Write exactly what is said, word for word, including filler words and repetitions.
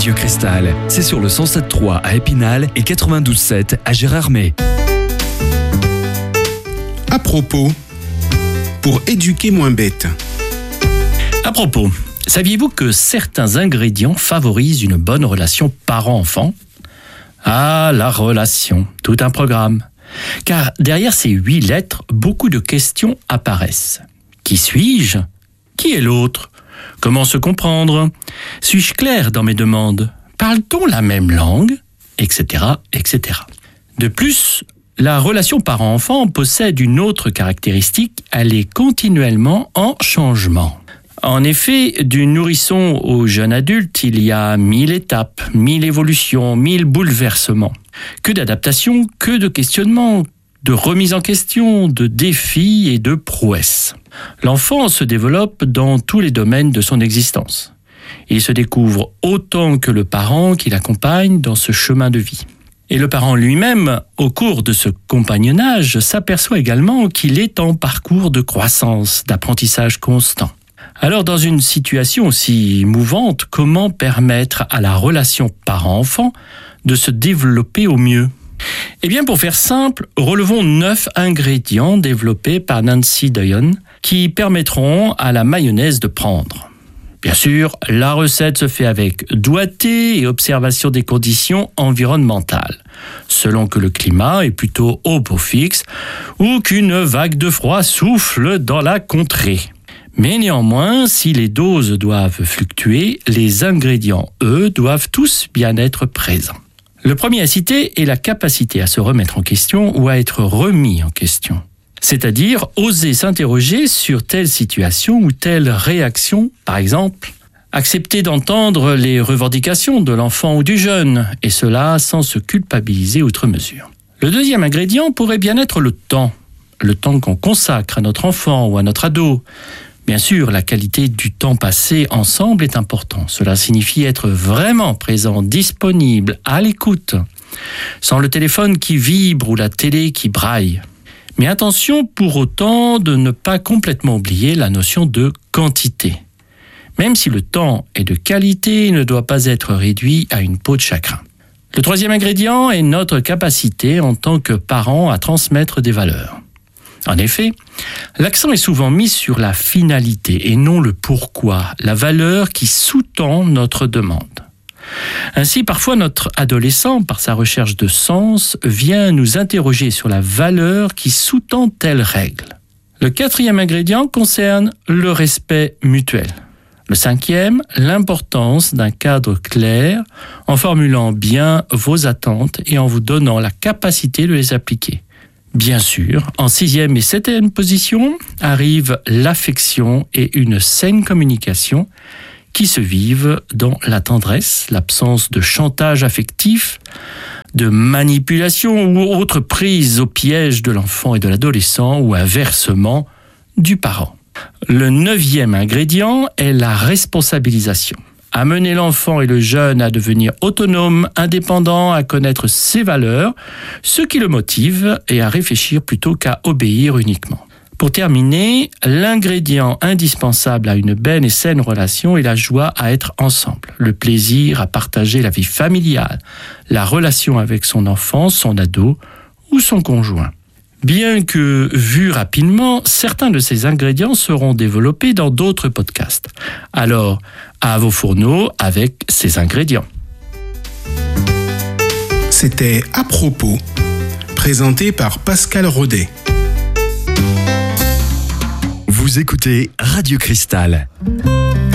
Radio Cristal, c'est sur le cent sept virgule trois à Épinal et quatre-vingt-douze virgule sept à Gérardmer. À propos, pour éduquer moins bête. À propos, saviez-vous que certains ingrédients favorisent une bonne relation parent-enfant ? Ah, la relation, tout un programme. Car derrière ces huit lettres, beaucoup de questions apparaissent. Qui suis-je ? Qui est l'autre ? Comment se comprendre ? Suis-je clair dans mes demandes ? Parle-t-on la même langue ? Etc, et cetera. De plus, la relation parent-enfant possède une autre caractéristique, elle est continuellement en changement. En effet, du nourrisson au jeune adulte, il y a mille étapes, mille évolutions, mille bouleversements. Que d'adaptations, que de questionnements, de remises en question, de défis et de prouesses. L'enfant se développe dans tous les domaines de son existence. Il se découvre autant que le parent qui l'accompagne dans ce chemin de vie. Et le parent lui-même, au cours de ce compagnonnage, s'aperçoit également qu'il est en parcours de croissance, d'apprentissage constant. Alors, dans une situation aussi mouvante, comment permettre à la relation parent-enfant de se développer au mieux ? Eh bien, pour faire simple, relevons neuf ingrédients développés par Nancy Doyon qui permettront à la mayonnaise de prendre. Bien sûr, la recette se fait avec doigté et observation des conditions environnementales, selon que le climat est plutôt au beau fixe ou qu'une vague de froid souffle dans la contrée. Mais néanmoins, si les doses doivent fluctuer, les ingrédients, eux, doivent tous bien être présents. Le premier à citer est la capacité à se remettre en question ou à être remis en question. C'est-à-dire oser s'interroger sur telle situation ou telle réaction, par exemple, accepter d'entendre les revendications de l'enfant ou du jeune, et cela sans se culpabiliser outre mesure. Le deuxième ingrédient pourrait bien être le temps, le temps qu'on consacre à notre enfant ou à notre ado. Bien sûr, la qualité du temps passé ensemble est importante. Cela signifie être vraiment présent, disponible, à l'écoute, sans le téléphone qui vibre ou la télé qui braille. Mais attention pour autant de ne pas complètement oublier la notion de quantité. Même si le temps est de qualité, il ne doit pas être réduit à une peau de chagrin. Le troisième ingrédient est notre capacité en tant que parents à transmettre des valeurs. En effet, l'accent est souvent mis sur la finalité et non le pourquoi, la valeur qui sous-tend notre demande. Ainsi, parfois notre adolescent, par sa recherche de sens, vient nous interroger sur la valeur qui sous-tend telle règle. Le quatrième ingrédient concerne le respect mutuel. Le cinquième, l'importance d'un cadre clair en formulant bien vos attentes et en vous donnant la capacité de les appliquer. Bien sûr, en sixième et septième position arrive l'affection et une saine communication qui se vivent dans la tendresse, l'absence de chantage affectif, de manipulation ou autre prise au piège de l'enfant et de l'adolescent ou inversement du parent. Le neuvième ingrédient est la responsabilisation. Amener l'enfant et le jeune à devenir autonome, indépendant, à connaître ses valeurs, ce qui le motive et à réfléchir plutôt qu'à obéir uniquement. Pour terminer, l'ingrédient indispensable à une belle et saine relation est la joie à être ensemble, le plaisir à partager la vie familiale, la relation avec son enfant, son ado ou son conjoint. Bien que vus rapidement, certains de ces ingrédients seront développés dans d'autres podcasts. Alors, à vos fourneaux avec ces ingrédients. C'était À propos, présenté par Pascal Rodet. Vous écoutez Radio Cristal.